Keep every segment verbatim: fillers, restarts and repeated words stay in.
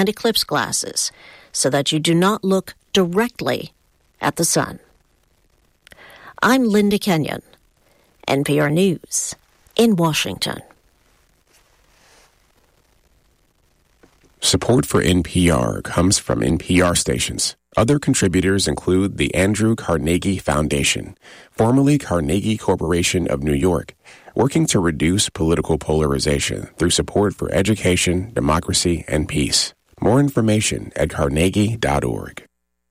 and eclipse glasses so that you do not look directly at the sun. I'm Linda Kenyon, N P R News in Washington. Support for N P R comes from N P R stations. Other contributors include the Andrew Carnegie Foundation, formerly Carnegie Corporation of New York, working to reduce political polarization through support for education, democracy, and peace. More information at carnegie dot org.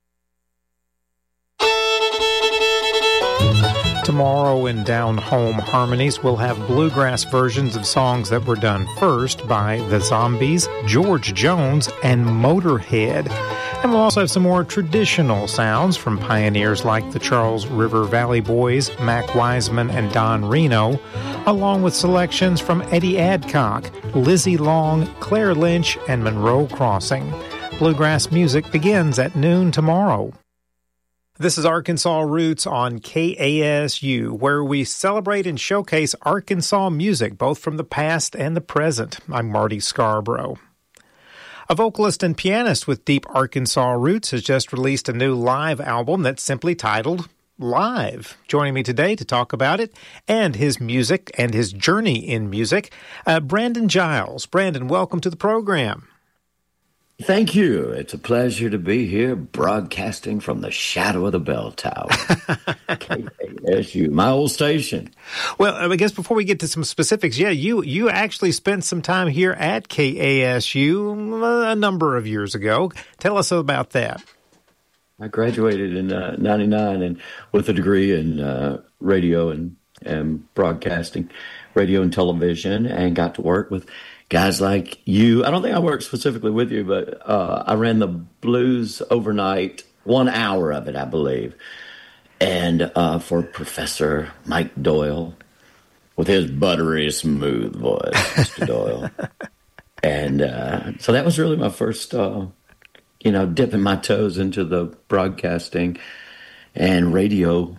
Tomorrow in Down Home Harmonies, we'll have bluegrass versions of songs that were done first by The Zombies, George Jones, and Motorhead. And we'll also have some more traditional sounds from pioneers like the Charles River Valley Boys, Mac Wiseman, and Don Reno, along with selections from Eddie Adcock, Lizzie Long, Claire Lynch, and Monroe Crossing. Bluegrass music begins at noon tomorrow. This is Arkansas Roots on K A S U, where we celebrate and showcase Arkansas music, both from the past and the present. I'm Marty Scarborough. A vocalist and pianist with deep Arkansas roots has just released a new live album that's simply titled Live. Joining me today to talk about it and his music and his journey in music, uh, Brandon Giles. Brandon, welcome to the program. Thank you. It's a pleasure to be here broadcasting from the shadow of the bell tower. K A S U, my old station. Well, I guess before we get to some specifics, yeah, you you actually spent some time here at K A S U a number of years ago. Tell us about that. I graduated in uh, ninety-nine and with a degree in uh, radio and, and broadcasting, radio and television, and got to work with guys like you. I don't think I worked specifically with you, but uh, I ran the blues overnight, one hour of it, I believe. And uh, for Professor Mike Doyle, with his buttery smooth voice, Mister Doyle. And uh, so that was really my first, uh, you know, dipping my toes into the broadcasting and radio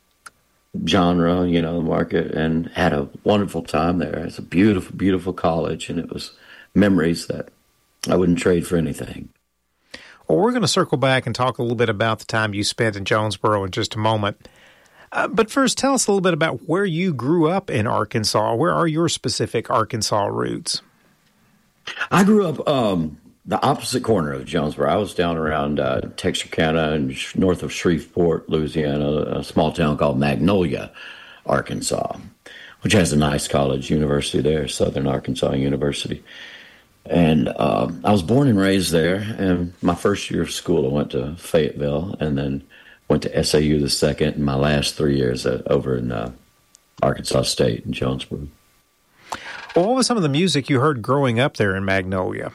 genre, you know, the market, and had a wonderful time there. It's a beautiful, beautiful college, and it was memories that I wouldn't trade for anything. Well, we're going to circle back and talk a little bit about the time you spent in Jonesboro in just a moment. Uh, but first, tell us a little bit about where you grew up in Arkansas. Where are your specific Arkansas roots? I grew up um, the opposite corner of Jonesboro. I was down around uh, Texarkana and sh- north of Shreveport, Louisiana, a small town called Magnolia, Arkansas, which has a nice college university there, Southern Arkansas University. And uh, I was born and raised there. And my first year of school, I went to Fayetteville and then went to S A U the second, and my last three years uh, over in uh, Arkansas State in Jonesboro. Well, what was some of the music you heard growing up there in Magnolia?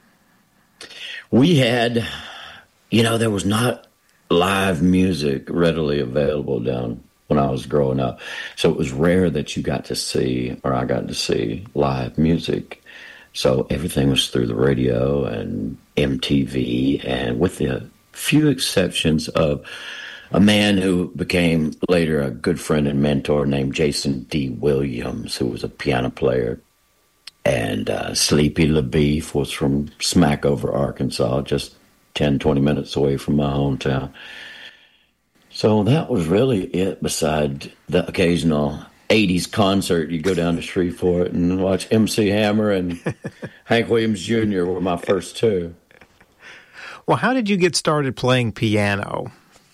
We had, you know, there was not live music readily available down when I was growing up. So it was rare that you got to see, or I got to see, live music. So everything was through the radio and M T V, and with the few exceptions of a man who became later a good friend and mentor named Jason D. Williams, who was a piano player. And uh, Sleepy LaBeef was from Smackover, Arkansas, just ten, twenty minutes away from my hometown. So that was really it, beside the occasional eighties concert. You go down to Shreveport and watch M C Hammer and Hank Williams Junior were my first two. Well, how did you get started playing piano?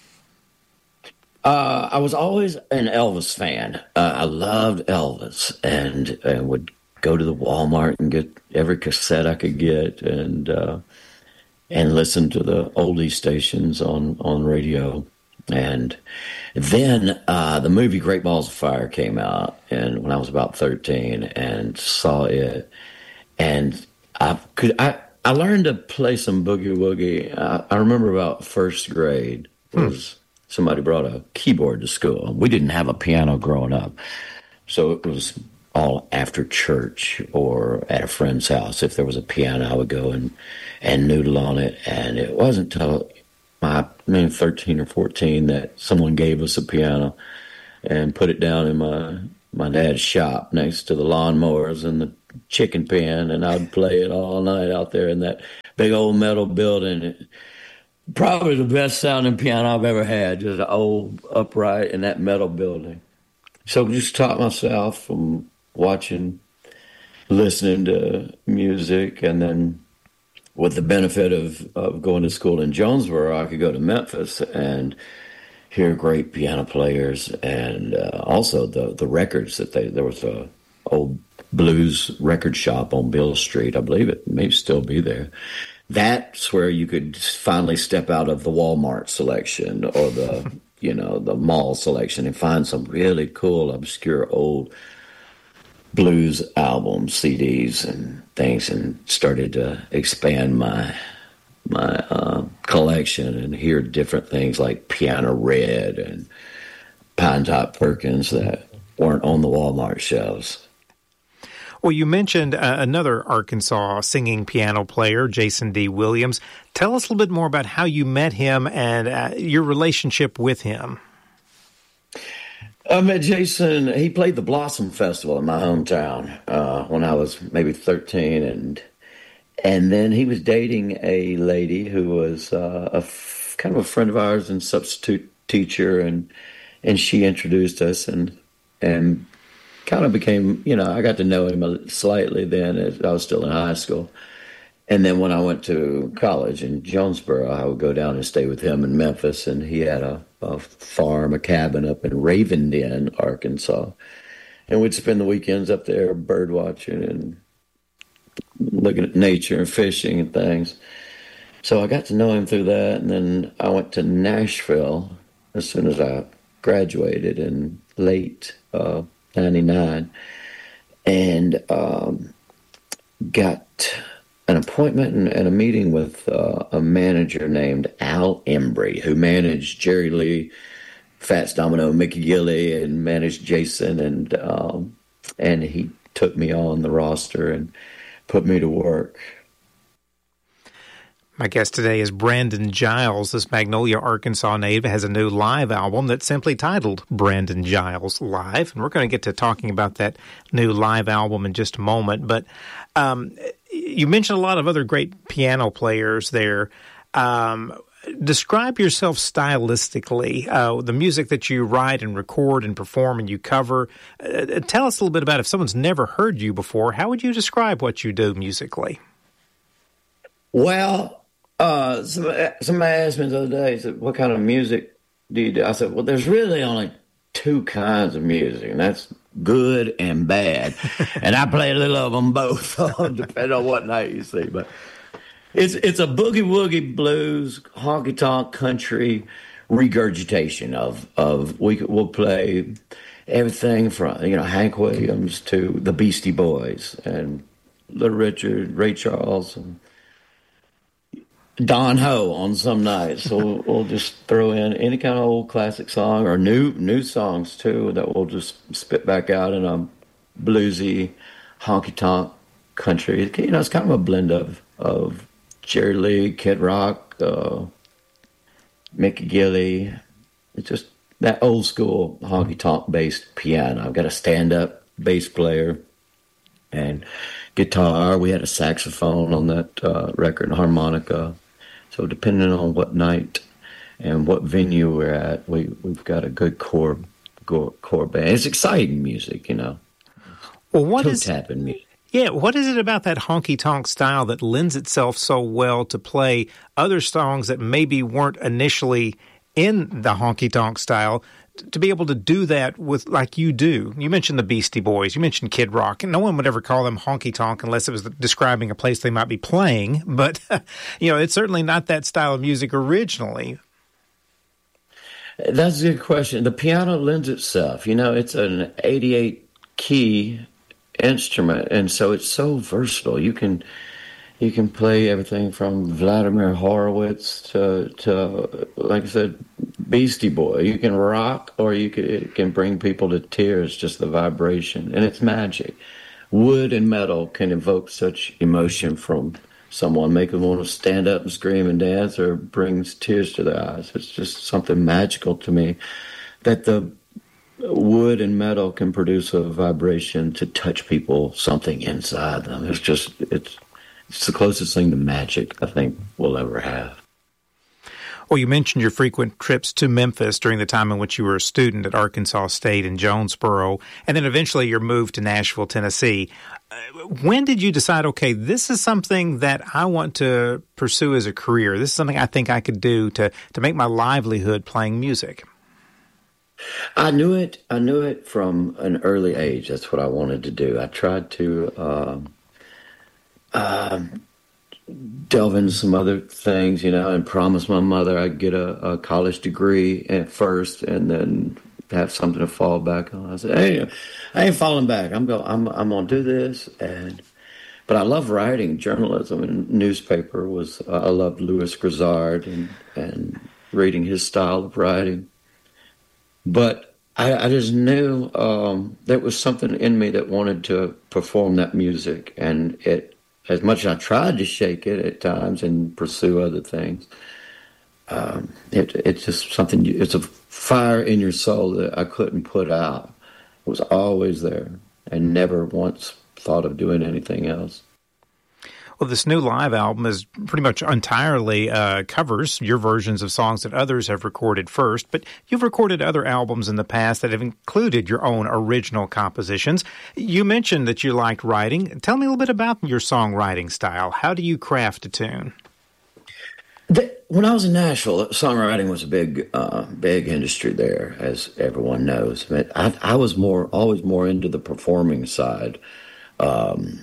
Uh, I was always an Elvis fan. Uh, I loved Elvis, and, and would go to the Walmart and get every cassette I could get, and uh, and listen to the oldie stations on, on radio. And then uh, the movie Great Balls of Fire came out, and when I was about thirteen, and saw it, and I could I, I learned to play some boogie woogie. I, I remember about first grade was hmm. somebody brought a keyboard to school. We didn't have a piano growing up, so it was all after church or at a friend's house. If there was a piano, I would go and, and noodle on it. And it wasn't until my maybe thirteen or fourteen that someone gave us a piano and put it down in my, my dad's shop next to the lawnmowers and the chicken pen, and I'd play it all night out there in that big old metal building. Probably the best sounding piano I've ever had, just an old upright in that metal building. So just taught myself from watching, listening to music, and then with the benefit of, of going to school in Jonesboro, I could go to Memphis and hear great piano players, and uh, also the the records that they, there was a old blues record shop on Beale Street. I believe it may still be there. That's where you could finally step out of the Walmart selection or the, you know, the mall selection and find some really cool, obscure old blues albums, C Ds and things, and started to expand my my uh, collection and hear different things like Piano Red and Pinetop Perkins that weren't on the Walmart shelves. Well, you mentioned uh, another Arkansas singing piano player, Jason D. Williams. Tell us a little bit more about how you met him and uh, your relationship with him. I met Jason. He played the Blossom Festival in my hometown uh, when I was maybe thirteen, and and then he was dating a lady who was uh, a f- kind of a friend of ours and substitute teacher, and and she introduced us, and and. kind of became, you know, I got to know him slightly then as I was still in high school. And then when I went to college in Jonesboro, I would go down and stay with him in Memphis. And he had a, a farm, a cabin up in Raven Den, Arkansas. And we'd spend the weekends up there bird watching and looking at nature and fishing and things. So I got to know him through that. And then I went to Nashville as soon as I graduated in late uh ninety-nine, and um, got an appointment and, and a meeting with uh, a manager named Al Embry, who managed Jerry Lee, Fats Domino, Mickey Gilley, and managed Jason, and um, and he took me on the roster and put me to work. My guest today is Brandon Giles. This Magnolia, Arkansas native has a new live album that's simply titled Brandon Giles Live. And we're going to get to talking about that new live album in just a moment. But um, you mentioned a lot of other great piano players there. Um, describe yourself stylistically, uh, the music that you write and record and perform and you cover. Uh, tell us a little bit about, if someone's never heard you before, how would you describe what you do musically? Well, Uh, somebody, somebody asked me the other day, said, what kind of music do you do? I said, well, there's really only two kinds of music, and that's good and bad. And I play a little of them both, depending on what night you see. But it's it's a boogie-woogie blues, honky-tonk country regurgitation of, of we, we'll play everything from, you know, Hank Williams to the Beastie Boys and Little Richard, Ray Charles, and Don Ho on some nights. So we'll, we'll just throw in any kind of old classic song or new new songs too that we'll just spit back out in a bluesy, honky-tonk country. You know, it's kind of a blend of, of Jerry Lee, Kid Rock, uh, Mickey Gilley. It's just that old school honky-tonk based piano. I've got a stand-up bass player and guitar. We had a saxophone on that uh, record and harmonica. So depending on what night and what venue we're at, we, we've got a good core, core core band. It's exciting music, you know. Well, what is tapping music? Yeah, what is it about that honky-tonk style that lends itself so well to play other songs that maybe weren't initially in the honky-tonk style, to be able to do that with, like you do? You mentioned the Beastie Boys, you mentioned Kid Rock, and no one would ever call them honky-tonk unless it was describing a place they might be playing, but, you know, it's certainly not that style of music originally. That's a good question. The piano lends itself. You know, it's an eighty-eight key instrument, and so it's so versatile. You can you can play everything from Vladimir Horowitz to, to like I said, Beastie Boy. You can rock, or you can, it can bring people to tears, just the vibration, and it's magic. Wood and metal can evoke such emotion from someone, make them want to stand up and scream and dance, or brings tears to their eyes. It's just something magical to me that the wood and metal can produce a vibration to touch people, something inside them. It's just, it's it's the closest thing to magic I think we'll ever have. Well, you mentioned your frequent trips to Memphis during the time in which you were a student at Arkansas State in Jonesboro, and then eventually your move to Nashville, Tennessee. Uh, when did you decide, okay, this is something that I want to pursue as a career? This is something I think I could do to, to make my livelihood playing music? I knew it. I knew it from an early age. That's what I wanted to do. I tried to um, um, delve into some other things, you know, and promise my mother I'd get a, a college degree at first, and then have something to fall back on. I said, "Hey, I ain't falling back. I'm going. I'm. I'm gonna do this." And but I love writing, journalism, and newspaper was. Uh, I loved Louis Grizzard and and reading his style of writing. But I, I just knew um, there was something in me that wanted to perform that music, and it, as much as I tried to shake it at times and pursue other things, um, it, it's just something. It's a fire in your soul that I couldn't put out. It was always there, and never once thought of doing anything else. Well, this new live album is pretty much entirely uh, covers your versions of songs that others have recorded first, but you've recorded other albums in the past that have included your own original compositions. You mentioned that you liked writing. Tell me a little bit about your songwriting style. How do you craft a tune? The, when I was in Nashville, songwriting was a big, uh, big industry there, as everyone knows. But I, I was more, always more into the performing side. Um,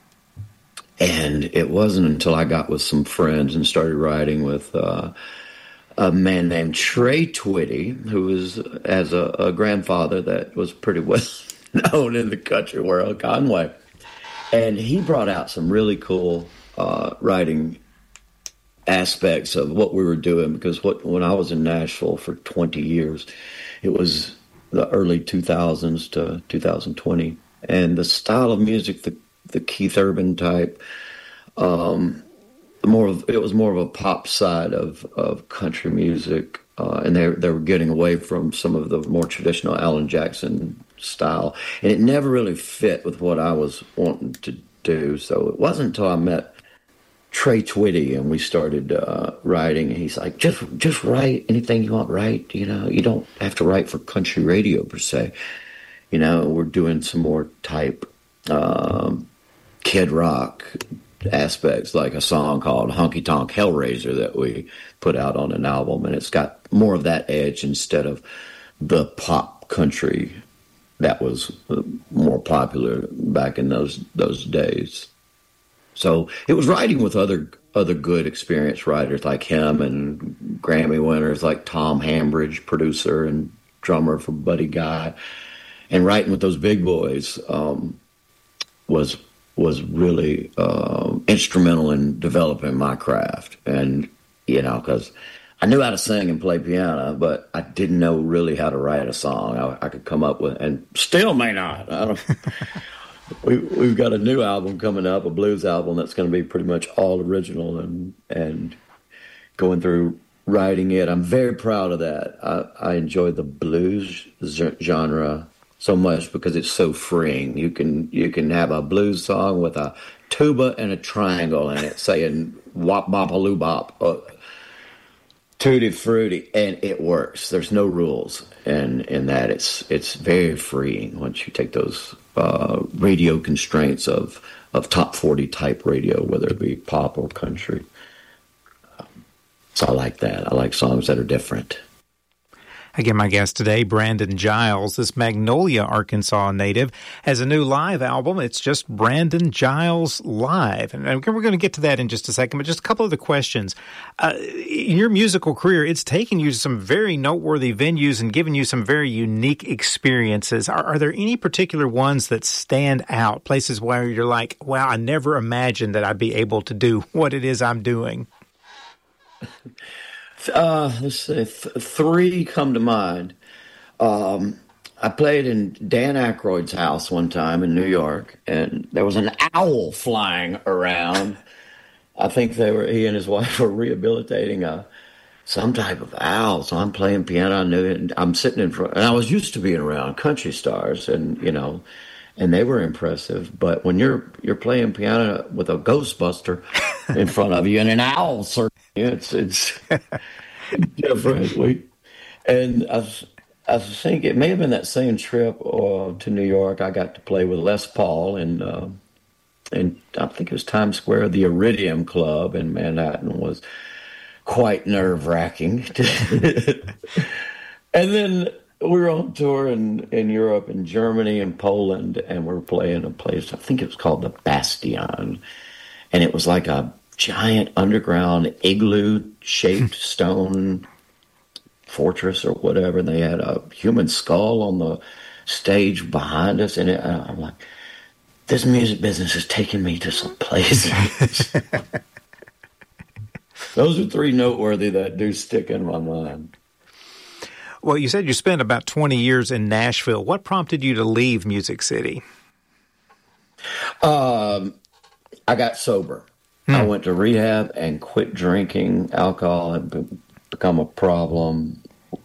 And it wasn't until I got with some friends and started writing with uh, a man named Trey Twitty, who was, as a, a grandfather that was pretty well known in the country world, Conway. And he brought out some really cool uh, writing aspects of what we were doing, because what when I was in Nashville for twenty years, it was the early two thousands to two thousand twenty. And the style of music, the the Keith Urban type, um, more of, it was more of a pop side of, of country music, uh, and they they were getting away from some of the more traditional Alan Jackson style, and it never really fit with what I was wanting to do. So it wasn't until I met Trey Twitty and we started uh, writing, and he's like, just just write anything you want to write. You know, you don't have to write for country radio per se. You know, we're doing some more type. Um, Kid Rock aspects, like a song called Honky Tonk Hellraiser that we put out on an album, and it's got more of that edge instead of the pop country that was more popular back in those those days. So it was writing with other other good experienced writers like him, and Grammy winners like Tom Hambridge, producer and drummer for Buddy Guy, and writing with those big boys um, was was really uh, instrumental in developing my craft. And, you know, because I knew how to sing and play piano, but I didn't know really how to write a song. I, I could come up with, and still may not. I don't, we, we've got a new album coming up, a blues album that's going to be pretty much all original, and and going through writing it. I'm very proud of that. I, I enjoy the blues genre so much because it's so freeing. You can you can have a blues song with a tuba and a triangle in it saying wop bop a loo bop, uh, tutti frutti, and it works. There's no rules, and in that it's it's very freeing once you take those uh, radio constraints of of top forty type radio, whether it be pop or country. Um, so I like that. I like songs that are different. Again, my guest today, Brandon Giles, this Magnolia, Arkansas native, has a new live album. It's just Brandon Giles Live. And we're going to get to that in just a second, but just a couple of the questions. Uh, in your musical career, it's taken you to some very noteworthy venues and given you some very unique experiences. Are, are there any particular ones that stand out, places where you're like, wow, I never imagined that I'd be able to do what it is I'm doing? Uh, let's see, th- three come to mind. Um, I played in Dan Aykroyd's house one time in New York, and there was an owl flying around. I think they were he and his wife were rehabilitating a some type of owl. So I'm playing piano. I knew it. And I'm sitting in front, and I was used to being around country stars, and you know, and they were impressive. But when you're you're playing piano with a Ghostbuster in front of you and an owl circling you, it's it's different. We, and I, I think it may have been that same trip uh, to New York. I got to play with Les Paul in, uh, in I think it was Times Square, the Iridium Club in Manhattan was quite nerve-wracking. And then we were on tour in, in Europe, in Germany and Poland, and we were playing a place, I think it was called the Bastion. And it was like a giant underground igloo-shaped stone fortress or whatever. And they had a human skull on the stage behind us. And it, I'm like, this music business is taking me to some places. Those are three noteworthy that do stick in my mind. Well, you said you spent about twenty years in Nashville. What prompted you to leave Music City? Um, I got sober. Hmm. I went to rehab and quit drinking. Alcohol had become a problem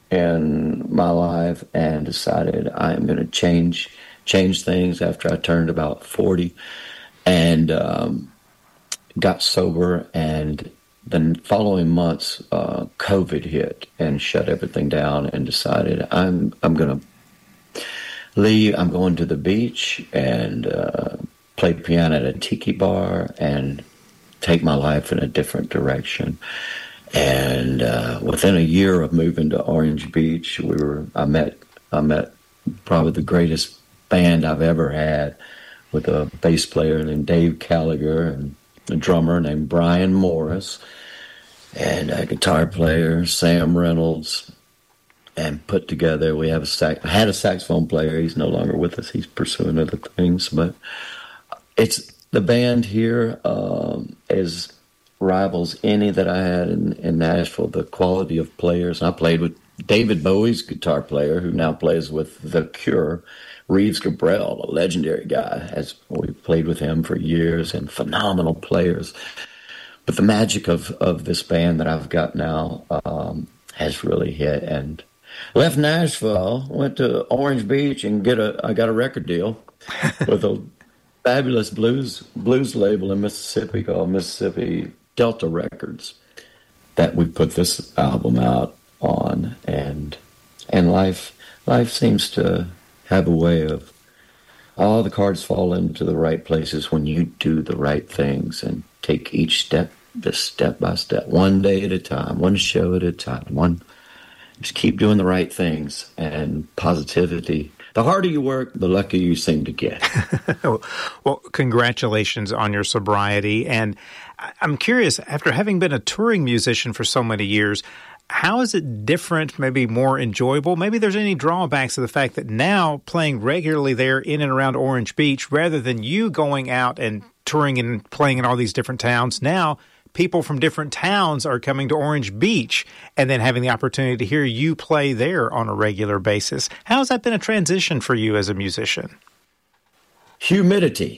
in my life, and decided I am going to change change things after I turned about forty, and um, got sober. And the following months, uh, COVID hit and shut everything down, and decided I'm I'm going to leave. I'm going to the beach and uh, play piano at a tiki bar and take my life in a different direction. And uh, within a year of moving to Orange Beach, we were I met I met probably the greatest band I've ever had, with a bass player named Dave Gallagher and a drummer named Brian Morris, and a guitar player, Sam Reynolds, and put together, we have a sax, I had a saxophone player. He's no longer with us. He's pursuing other things, but it's the band here um, is rivals any that I had in, in Nashville, the quality of players. I played with David Bowie's guitar player, who now plays with The Cure, Reeves Gabrel, a legendary guy. As we played with him for years, and phenomenal players. But the magic of, of this band that I've got now um, has really hit. And left Nashville, went to Orange Beach and get a I got a record deal with a fabulous blues blues label in Mississippi called Mississippi Delta Records, that we put this album out on. And and life life seems to have a way of, all the cards fall into the right places when you do the right things and take each step, just step by step, one day at a time, one show at a time, one, just keep doing the right things. And positivity, the harder you work, the luckier you seem to get. Well, congratulations on your sobriety. And I'm curious, after having been a touring musician for so many years, how is it different, maybe more enjoyable? Maybe there's any drawbacks to the fact that now playing regularly there in and around Orange Beach, rather than you going out and touring and playing in all these different towns, now people from different towns are coming to Orange Beach and then having the opportunity to hear you play there on a regular basis. How has that been a transition for you as a musician? Humidity.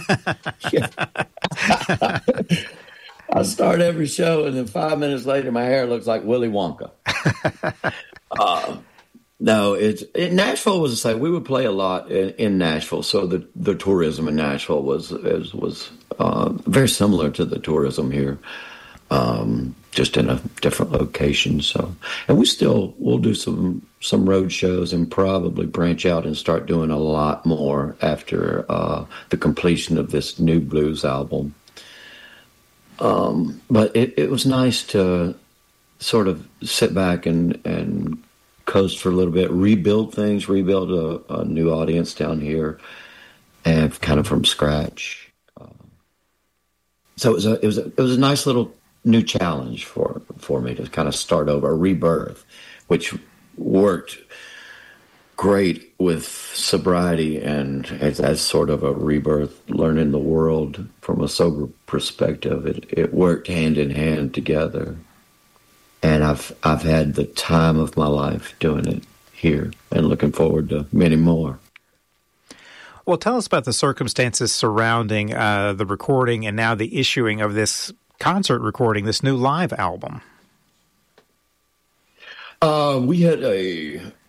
I start every show, and then five minutes later, my hair looks like Willy Wonka. uh, no, it's in Nashville was the same. We would play a lot in, in Nashville, so the the tourism in Nashville was was, was uh, very similar to the tourism here, um, just in a different location. So, and we still we'll do some some road shows and probably branch out and start doing a lot more after uh, the completion of this new blues album. Um, but it, it was nice to sort of sit back and, and coast for a little bit, rebuild things, rebuild a, a new audience down here, and kind of from scratch. Uh, so it was a it was a, it was a nice little new challenge for for me to kind of start over, a rebirth, which worked great with sobriety, and as, as sort of a rebirth, learning the world from a sober perspective. It, it worked hand in hand together, and I've I've had the time of my life doing it here, and looking forward to many more. Well, tell us about the circumstances surrounding uh, the recording and now the issuing of this concert recording, this new live album. Uh, we had a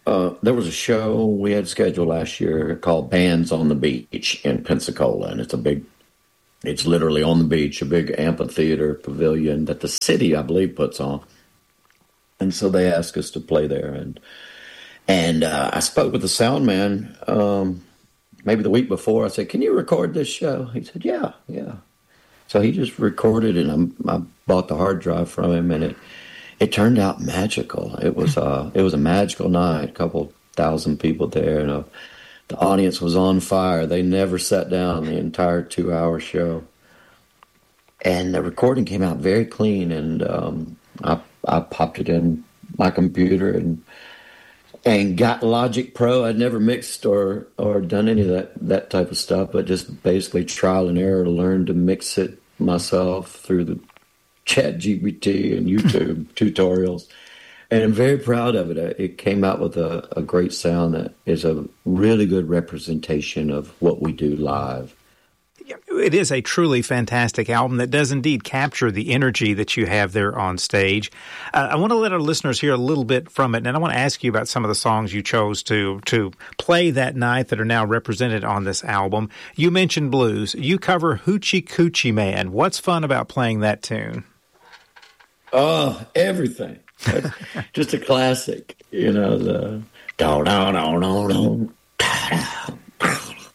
uh, there was a show we had scheduled last year called Bands on the Beach in Pensacola, and it's a big, it's literally on the beach, a big amphitheater pavilion that the city, I believe, puts on. And so they asked us to play there, and and uh, I spoke with the sound man um, maybe the week before. I said, "Can you record this show?" He said, "Yeah, yeah." So he just recorded it, and I, I bought the hard drive from him, and it it turned out magical. It was uh it was a magical night. A couple thousand people there, and uh, the audience was on fire. They never sat down the entire two-hour show, and the recording came out very clean. And um, I I popped it in my computer and and got Logic Pro. I'd never mixed or or done any of that that type of stuff, but just basically trial and error to learn to mix it myself through the Chat G P T and YouTube tutorials. And I'm very proud of it. It came out with a, a great sound that is a really good representation of what we do live. It is a truly fantastic album that does indeed capture the energy that you have there on stage. Uh, I want to let our listeners hear a little bit from it, and I want to ask you about some of the songs you chose to to play that night that are now represented on this album. You mentioned blues. You cover Hoochie Coochie Man. What's fun about playing that tune? Oh, everything. Just a classic, you know, the do do do do do.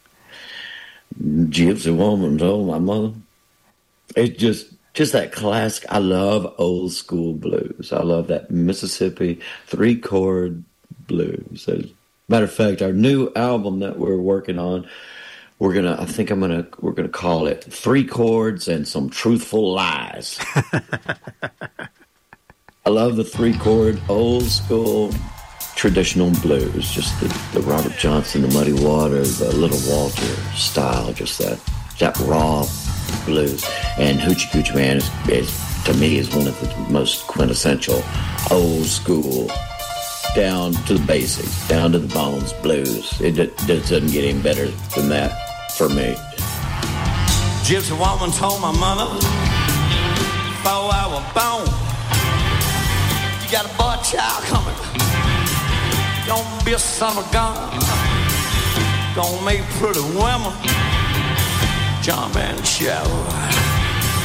Gypsy woman told my mother. It's just just that classic. I love old school blues. I love that Mississippi three chord blues. As a matter of fact, our new album that we're working on, we're gonna. I think I'm gonna. We're gonna call it Three Chords and Some Truthful Lies. I love the three chord old school traditional blues, just the, the Robert Johnson, the Muddy Waters, the Little Walter style, just that that raw blues. And Hoochie Coochie Man is, is to me is one of the most quintessential old school, down to the basics, down to the bones blues. It, it doesn't get any better than that for me. Gypsy woman told my mother before I was born, you got a boy child coming. Don't be a son of a gun. Don't make pretty women jump in the shower.